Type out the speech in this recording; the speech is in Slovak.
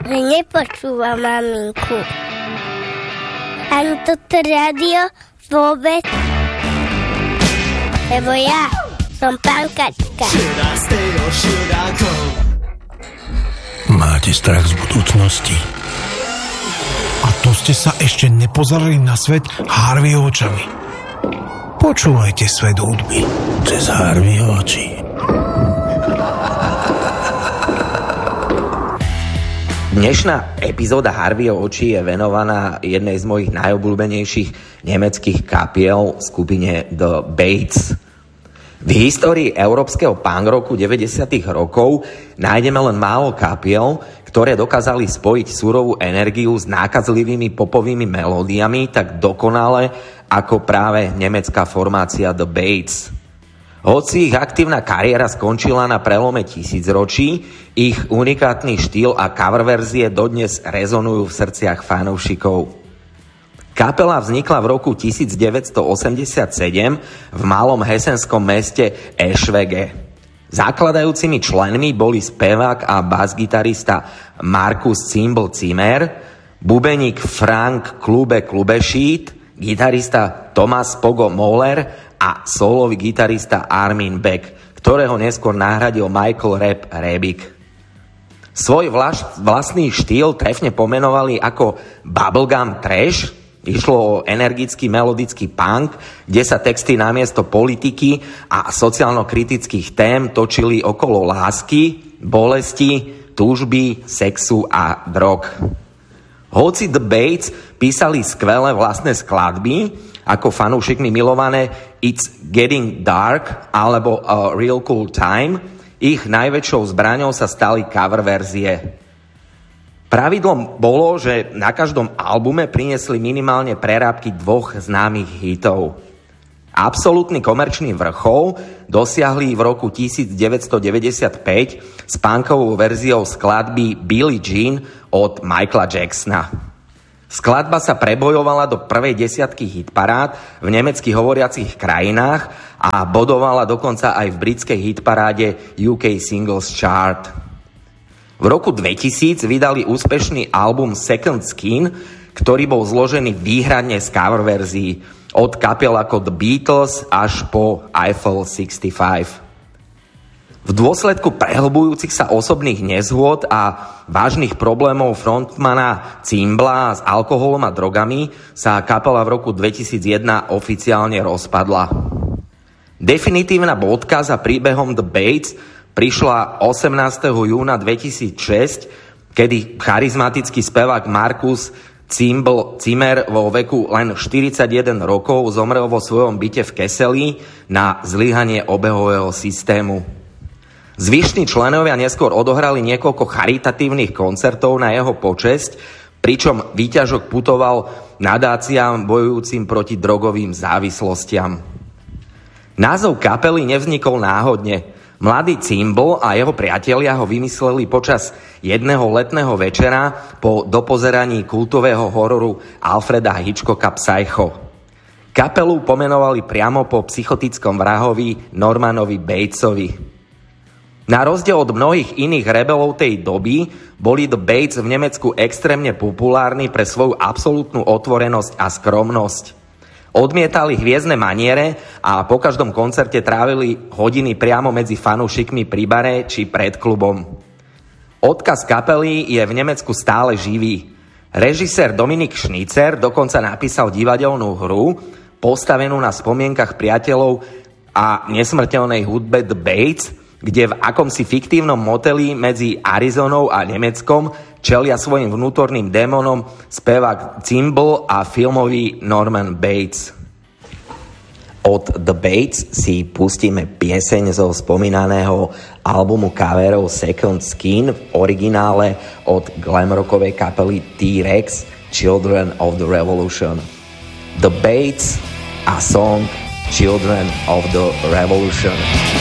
že nepočúva maminku. Ani toto rádio vôbec. Lebo ja som pankačka. Máte strach z budúcnosti? A to ste sa ešte nepozerali na svet Harveyho očami. Počúvajte svet hudby Cez Harveyho oči. Dnešná epizóda Harveyho očí je venovaná jednej z mojich najobľúbenejších nemeckých kapiel, skupine The Bates. V histórii európskeho punk roku 90. rokov nájdeme len málo kapiel, ktoré dokázali spojiť surovú energiu s nákazlivými popovými melódiami tak dokonale ako práve nemecká formácia The Bates. Hoci ich aktívna kariéra skončila na prelome tisícročí, ich unikátny štýl a cover verzie dodnes rezonujú v srdciach fanúšikov. Kapela vznikla v roku 1987 v malom hesenskom meste Eschwege. Zakladajúcimi členmi boli spevák a basgitarista Markus Zimbel-Zimmer, bubeník Frank Klubešít, gitarista Thomas Pogo Moller a solový gitarista Armin Beck, ktorého neskôr nahradil Michael Rebick. Svoj vlastný štýl trefne pomenovali ako bubblegum trash. Išlo o energický melodický punk, kde sa texty namiesto politiky a sociálno-kritických tém točili okolo lásky, bolesti, túžby, sexu a drog. Hoci The Bates písali skvelé vlastné skladby, ako fanúšikmi milované It's Getting Dark alebo A Real Cool Time, ich najväčšou zbraňou sa stali cover verzie. Pravidlom bolo, že na každom albume priniesli minimálne prerábky dvoch známych hitov. Absolútny komerčný vrchol dosiahli v roku 1995 s punkovou verziou skladby Billie Jean od Michaela Jacksona. Skladba sa prebojovala do prvej desiatky hitparád v nemecky hovoriacich krajinách a bodovala dokonca aj v britskej hitparáde UK Singles Chart. V roku 2000 vydali úspešný album Second Skin, ktorý bol zložený výhradne z cover verzií od kapiel ako The Beatles až po Eiffel 65. V dôsledku prehlbujúcich sa osobných nezhôd a vážnych problémov frontmana Zimbla s alkoholom a drogami sa kapela v roku 2001 oficiálne rozpadla. Definitívna bodka za príbehom The Bates prišla 18. júna 2006, kedy charizmatický spevák Markus Zimbel-Zimmer vo veku len 41 rokov zomrel vo svojom byte v Keseli na zlyhanie obehového systému. Zvyšní členovia neskôr odohrali niekoľko charitatívnych koncertov na jeho počesť, pričom výťažok putoval nadáciám bojujúcim proti drogovým závislostiam. Názov kapely nevznikol náhodne. Mladý Zimbel a jeho priatelia ho vymysleli počas jedného letného večera po dopozeraní kultového hororu Alfreda Hitchcocka Psycho. Kapelu pomenovali priamo po psychotickom vrahovi Normanovi Batesovi. Na rozdiel od mnohých iných rebelov tej doby boli The Bates v Nemecku extrémne populárni pre svoju absolútnu otvorenosť a skromnosť. Odmietali hviezdne maniere a po každom koncerte trávili hodiny priamo medzi fanúšikmi pri bare či pred klubom. Odkaz kapely je v Nemecku stále živý. Režisér Dominik Schnitzer dokonca napísal divadelnú hru postavenú na spomienkach priateľov a nesmrteľnej hudbe The Bates, kde v akomsi fiktívnom moteli medzi Arizonou a Nemeckom čelia svojim vnútorným démonom spevák Zimbel a filmový Norman Bates. Od The Bates si pustíme pieseň zo spomínaného albumu coverov Second Skin v originále od glamrockovej kapely T-Rex Children of the Revolution. The Bates a song Children of the Revolution.